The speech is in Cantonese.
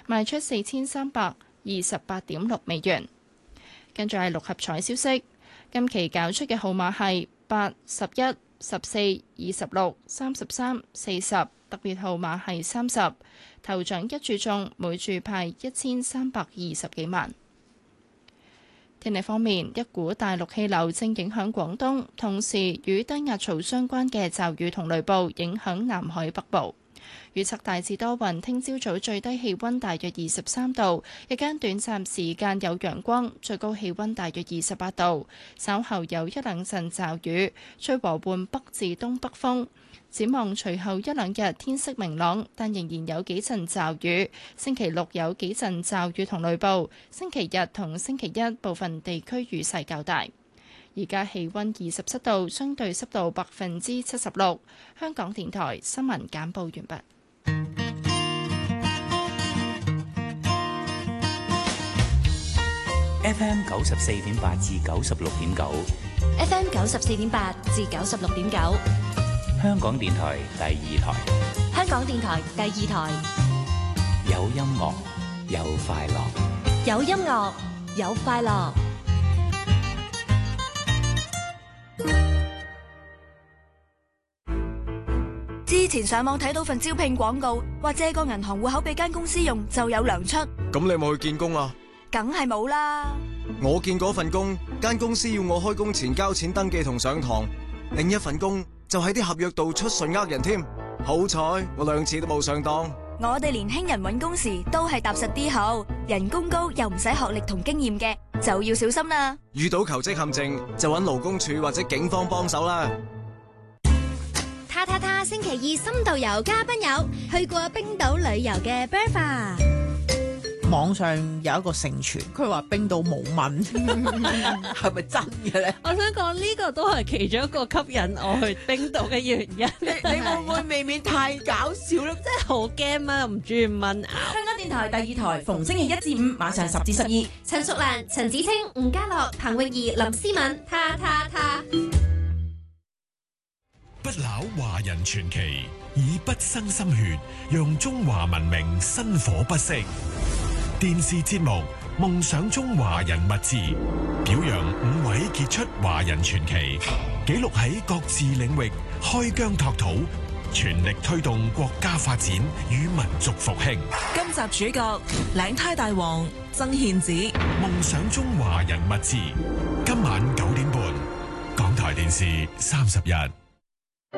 賣出4328.6美元。跟住係六合彩消息，今期攪出嘅號碼係8、11、14、26、33、40，特別號碼係30。頭獎一注中，每注派1320幾萬。天氣方面，一股大陸氣流正影響廣東，同時與低壓槽相關嘅驟雨同雷暴影響南海北部。預測大致多雲，聽朝早最低氣溫大約23度，日間短暫時間有陽光，最高氣溫大約28度。稍後有一兩陣驟雨，吹和緩北至東北風。展望隨後一兩日天色明朗，但仍然有幾陣驟雨。星期六有幾陣驟雨同雷暴，星期日同星期一部分地區雨勢較大。而家氣溫27度，相對濕度76%。香港電台新聞簡報完畢。 FM 94.8至96.9 ，FM 94.8至96.9， 香港電台第二台。 香港電台第二台， 有音樂，有快樂， 有音樂，有快樂。之前上網睇到份招聘廣告，話借個銀行戶口俾間公司用就有糧出。 咁你有冇去見工啊？ 梗係冇啦。 我見嗰份工，間公司要我開工前交錢登記同上堂，另一份工就喺啲合約度出信呃人添。好彩我2次都冇上當。 我哋年輕人搵工時都係踏實啲好，人工高又唔使學歷同經驗嘅，就要小心啦。 遇到求職陷阱就搵勞工處或者警方幫手啦。 他星期二深度遊嘉賓有去過冰島旅遊嘅 Bertha。 網上有一個盛傳，佢話冰島冇蚊，係咪真嘅咧？ 我想講呢個都係其中一個吸引我去冰島嘅原因。 你會唔會未免太搞笑咧？ 真係好驚啊！唔中意蚊咬。 香港電台第二台，逢星期1至5晚上10至12。 陳淑蘭、陳子清、吳家樂、彭詠儀、林思敏，他。 不朽華人傳奇，以畢生心血，讓中華文明薪火不息。電視節目《夢想中華人物誌》，表揚5位傑出華人傳奇，記錄喺各自領域開疆拓土，全力推動國家發展與民族復興。 今集主角領呔大王曾憲梓，《 夢想中華人物誌》，今晚9點半，港台電視31。